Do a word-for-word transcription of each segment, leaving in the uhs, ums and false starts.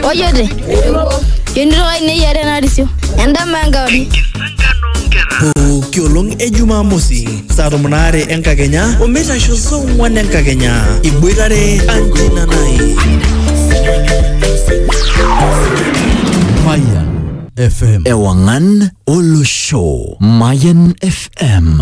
Oyote. Yonito kai ne yare na risio. Enda mangawdi. O kiolong e Jumamosi saa tomon aare enkakenya omeitasho saa ong'uan enkakenya iboitare Anjina Nai. Mayan F M Ewangan Olosho Mayan F M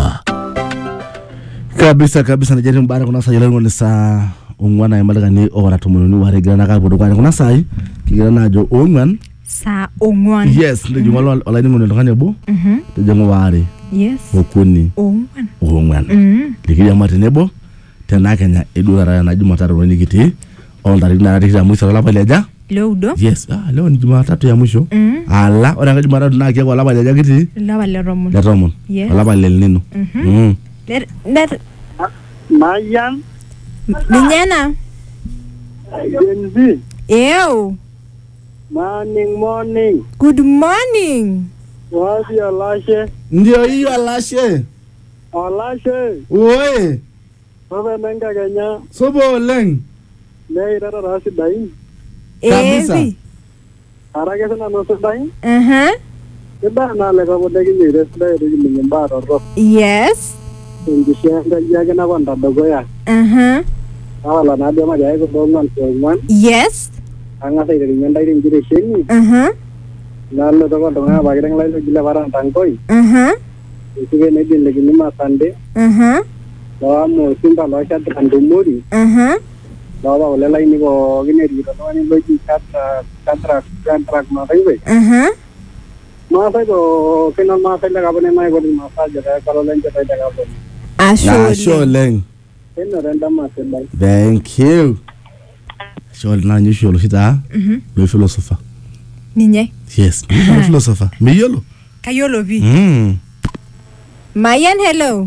kabisa kabisa na jeri mbara kuna saa yelengwa ni saa ong'uan ya malakani ora tomononi ware gira na kapodo kwa kuna saa hii kigira na jo ong'uan saa ong'uan yes ndi jumalo olaini ngono ndokane bo mhm tejengo ware yes okuni ong'uan ong'uan mhm likija matenebo tena Kenya edura na Jumatatu ni kiti on tarik na tarik ya mwisho la paleja Leudo yes ah leo ni Jumatatu ya mwisho mhm ala ora nga Jumatatu na kia kwa la paleja kiti la pale romon la romon yes la pale nino mhm der der Mayan Ninyana Genzi Ew Morning morning Good morning Wapi Alashe ndio hiyo Alashe Alashe oe Baba menga Kenya sobo leng Nei rara rasi dai Kabisa. Evi Arake sana no dai aha Keba na le ko de ki re dai ri ni mbaro ro yes Ndishanga yake na kwanda dogo ya aha Awala na de ma jai ko bongan ko man yes anga sai ri nyanda ri ngire sheni aha nallo to ko nga ba girang lai gila waran tangkoi aha Isibe ne din lagi ni ma sande aha Lawa mo simba lo sha tandumuri aha Lawa ole lai ni ko gine ri to ni loji katra katra katra ma dai aha ma sai ko kena ma sai la kabane mai ko ma sa jara karo len jara daga ko ah ashole sure leng kena renda ma sai dai thank you sure na nyu sure sita mhm lo philosopher ninye yes lo philosopher miyolo kayolo bi mm Mayan hello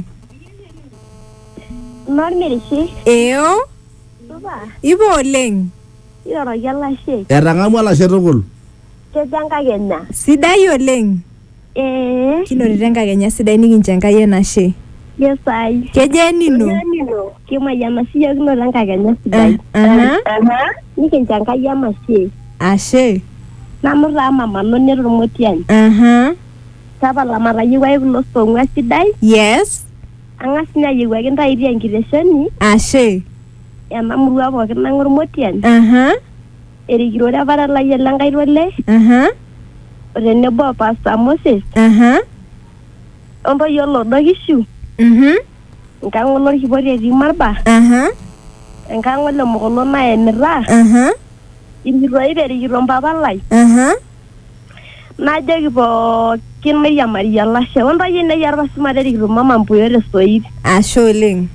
Normirishi, Ew Suba, Ibo leng Yoro Yalashe, erangamu Alashe tukul Chejanga Gena, sidai oleng Eh, kinotito enkakenya sidai nikincho Enkai enashe yes I. keje nino Kima Yamasi Yagnolanga Gena Sidai. aha Nikincho Enkai Yamashe, ashe Namura Mama Nonero Motian, aha Tapa Lamara Yuai Losonga Sidai, yes Angasina Yuai and Iri and Gireshani, ashe and Namura Wakanang Motian, aha Erigro Vara Yalanga Role, aha Renebo Pasta Moses, aha Ondo Yolo Dogishu, mhm Nkangolo Hibori Marba, aha Nkangolo Mogolona and Ra. aha Imiroire yiromba balai aha na jegi bo kin me ya Maria Lashe wanda yene yarba sumare ri mama mpuere soid ashe oleng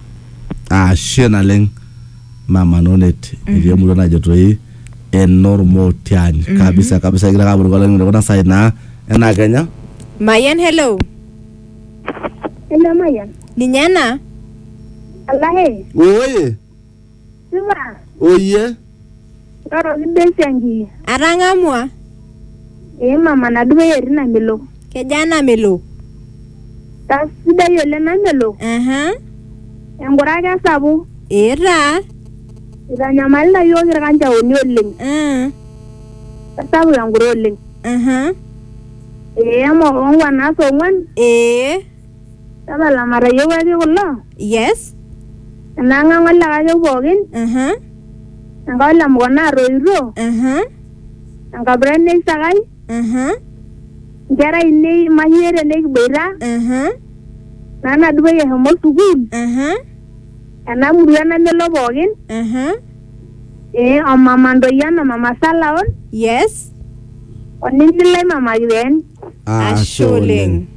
ashe na leng mama nonet ile mulo na jotoi enormo tiani kabisa kabisa gira kaburu kwa leng kuna sai na ena Kenya Mayan hello ela maya Ninyana alahe oye sima oye oro gidesengi arangamwa e mama na duwe rina melo kejana melo tasida yole na melo aha engoraka sabu era idanyamal na yo gira kanja oni oleng ah sabu yanguro oleng aha e mo ngwa na so ngwan eh taba la mara yo wa kulo yes nanga ngala ka yo bogin aha ngala mo na roiro aha ngabrane sagai aha Jara ini mahiere nek beira, aha nana dua ya homo sukul, aha ana muriana melo bogin, aha eh o mama ndoyana mama salaon, yes o nindile mama yuen, ashe oleng